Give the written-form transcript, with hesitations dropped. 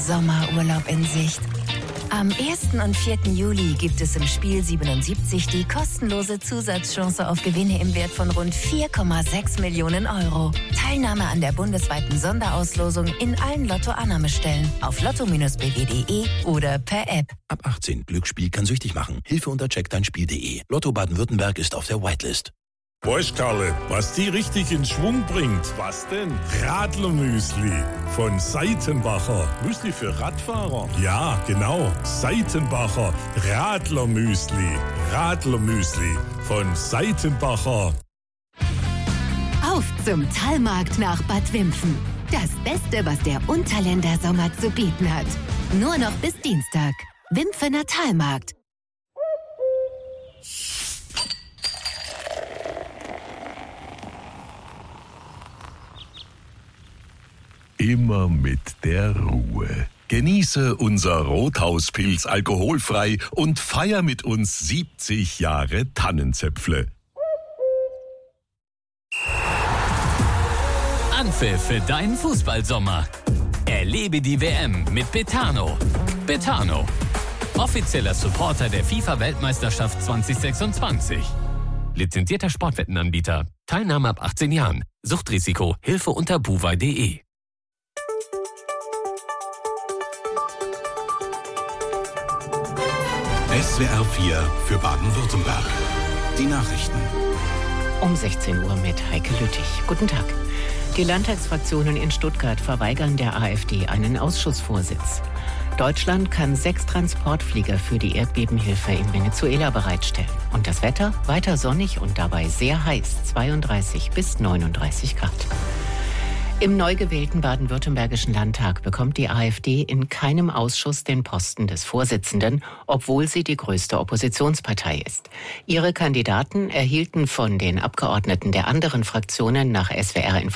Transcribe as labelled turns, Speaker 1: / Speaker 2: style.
Speaker 1: Sommerurlaub in Sicht. Am 1. und 4. Juli gibt es im Spiel 77 die kostenlose Zusatzchance auf Gewinne im Wert von rund 4,6 Millionen Euro. Teilnahme an der bundesweiten Sonderauslosung in allen Lotto-Annahmestellen auf lotto-bw.de oder per App.
Speaker 2: Ab 18. Glücksspiel kann süchtig machen. Hilfe unter checkdeinspiel.de. Lotto Baden-Württemberg ist auf der Whitelist.
Speaker 3: Weißt, Karle, was die richtig in Schwung bringt? Was denn? Radlermüsli von Seitenbacher. Müsli für Radfahrer? Ja, genau. Seitenbacher Radlermüsli. Radlermüsli von Seitenbacher.
Speaker 4: Auf zum Talmarkt nach Bad Wimpfen. Das Beste, was der Unterländer Sommer zu bieten hat. Nur noch bis Dienstag. Wimpfener Talmarkt.
Speaker 5: Immer mit der Ruhe. Genieße unser Rothauspilz alkoholfrei und feier mit uns 70 Jahre Tannenzäpfle.
Speaker 6: Anpfiff für deinen Fußballsommer. Erlebe die WM mit Betano. Betano, offizieller Supporter der FIFA-Weltmeisterschaft 2026. Lizenzierter Sportwettenanbieter. Teilnahme ab 18 Jahren. Suchtrisiko. Hilfe unter buwei.de.
Speaker 7: SWR 4 für Baden-Württemberg. Die Nachrichten.
Speaker 8: Um 16 Uhr mit Heike Lüttich. Guten Tag. Die Landtagsfraktionen in Stuttgart verweigern der AfD einen Ausschussvorsitz. Deutschland kann 6 Transportflieger für die Erdbebenhilfe in Venezuela bereitstellen. Und das Wetter? Weiter sonnig und dabei sehr heiß, 32 bis 39 Grad. Im neu gewählten baden-württembergischen Landtag bekommt die AfD in keinem Ausschuss den Posten des Vorsitzenden, obwohl sie die größte Oppositionspartei ist. Ihre Kandidaten erhielten von den Abgeordneten der anderen Fraktionen nach SWR Informationen